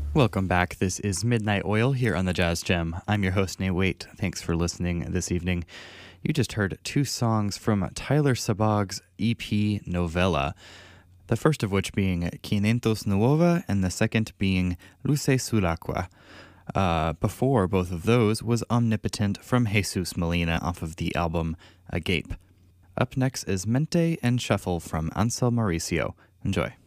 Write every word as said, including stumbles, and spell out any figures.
Welcome back. This is Midnight Oil here on the Jazz Gem. I'm your host, Nate Waite. Thanks for listening this evening. You just heard two songs from Tyler Sabag's E P Novella, the first of which being Quinientos Nuova and the second being Luce sul Agua. Uh, before both of those was Omnipotent from Jesus Molina off of the album Agape. Up next is Mente and Shuffle from Ansel Mauricio. Enjoy.